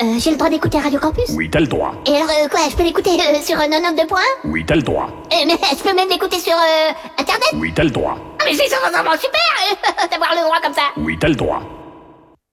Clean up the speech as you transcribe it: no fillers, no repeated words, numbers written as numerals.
j'ai le droit d'écouter Radio Campus? Oui, t'as le droit. Et alors, quoi, je peux l'écouter sur 92 points? Oui, t'as le droit. Mais je peux même l'écouter sur Internet? Oui, t'as le droit. Ah, mais c'est vraiment super d'avoir le droit comme ça! Oui, t'as le droit.